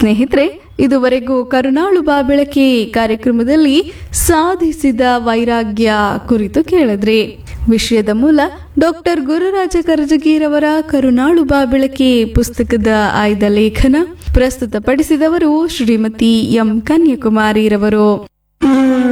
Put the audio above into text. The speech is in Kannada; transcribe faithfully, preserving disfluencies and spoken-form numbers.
ಸ್ನೇಹಿತರೆ, ಇದುವರೆಗೂ ಕರುನಾಳು ಬಾ ಬೆಳಕೆ ಕಾರ್ಯಕ್ರಮದಲ್ಲಿ ಸಾಧಿಸಿದ ವೈರಾಗ್ಯ ಕುರಿತು ಕೇಳಿದ್ರಿ. ವಿಷಯದ ಮೂಲ ಡಾಕ್ಟರ್ ಗುರುರಾಜ ಕರಜಗಿರವರ ಕರುನಾಳು ಬಾ ಬೆಳಕೆ ಪುಸ್ತಕದ ಆಯ್ದ ಲೇಖನ. ಪ್ರಸ್ತುತಪಡಿಸಿದವರು ಶ್ರೀಮತಿ ಎಂ ಕನ್ಯಾಕುಮಾರಿರವರು.